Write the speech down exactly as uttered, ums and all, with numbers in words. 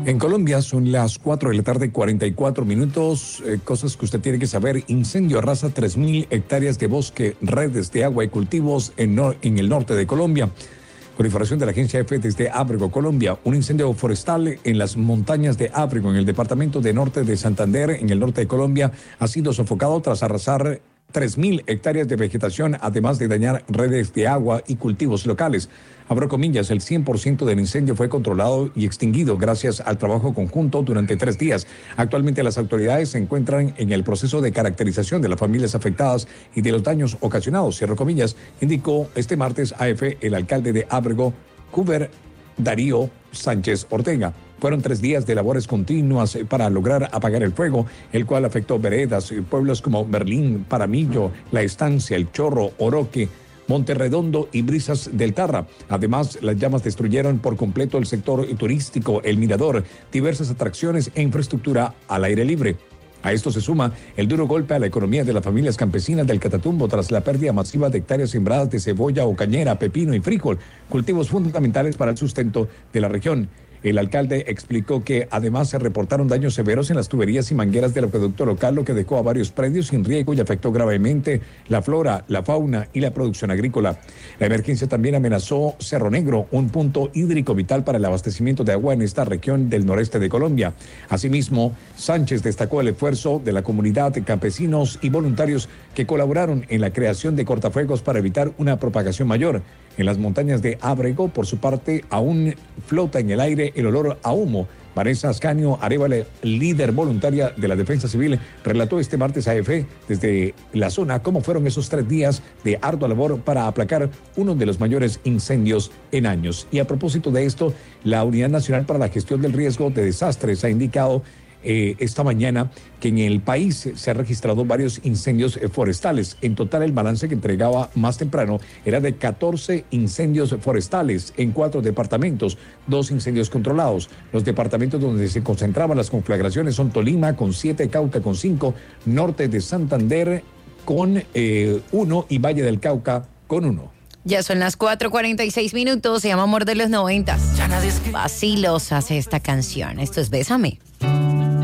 En Colombia son las cuatro de la tarde, cuarenta y cuatro minutos. Eh, cosas que usted tiene que saber. Incendio arrasa tres mil hectáreas de bosque, redes de agua y cultivos en, no, en el norte de Colombia. Con información de la agencia EFE desde Ábrego, Colombia, un incendio forestal en las montañas de Ábrego, en el departamento de norte de Santander, en el norte de Colombia, ha sido sofocado tras arrasar tres mil hectáreas de vegetación, además de dañar redes de agua y cultivos locales. Abro comillas, el cien por ciento del incendio fue controlado y extinguido gracias al trabajo conjunto durante tres días. Actualmente las autoridades se encuentran en el proceso de caracterización de las familias afectadas y de los daños ocasionados, cierro comillas, indicó este martes a EFE el alcalde de Ábrego, Cuber Darío Sánchez Ortega. Fueron tres días de labores continuas para lograr apagar el fuego, el cual afectó veredas y pueblos como Berlín, Paramillo, La Estancia, El Chorro, Oroque, Monterredondo y Brisas del Tarra. Además, las llamas destruyeron por completo el sector turístico, el mirador, diversas atracciones e infraestructura al aire libre. A esto se suma el duro golpe a la economía de las familias campesinas del Catatumbo tras la pérdida masiva de hectáreas sembradas de cebolla o cañera, pepino y frijol, cultivos fundamentales para el sustento de la región. El alcalde explicó que además se reportaron daños severos en las tuberías y mangueras del acueducto local, lo que dejó a varios predios sin riego y afectó gravemente la flora, la fauna y la producción agrícola. La emergencia también amenazó Cerro Negro, un punto hídrico vital para el abastecimiento de agua en esta región del noreste de Colombia. Asimismo, Sánchez destacó el esfuerzo de la comunidad de campesinos y voluntarios que colaboraron en la creación de cortafuegos para evitar una propagación mayor. En las montañas de Ábrego, por su parte, aún flota en el aire el olor a humo. Vanessa Ascanio Arevalo, líder voluntaria de la Defensa Civil, relató este martes a EFE desde la zona cómo fueron esos tres días de ardua labor para aplacar uno de los mayores incendios en años. Y a propósito de esto, la Unidad Nacional para la Gestión del Riesgo de Desastres ha indicado Eh, esta mañana que en el país se han registrado varios incendios eh, forestales. En total, el balance que entregaba más temprano era de catorce incendios forestales en cuatro departamentos, dos incendios controlados. Los departamentos donde se concentraban las conflagraciones son Tolima con siete, Cauca con cinco, norte de Santander con eh, uno y Valle del Cauca con uno. Ya son las cuatro cuarenta y seis minutos, se llama Amor de los Noventas. Vacilos hace esta canción. Esto es Bésame.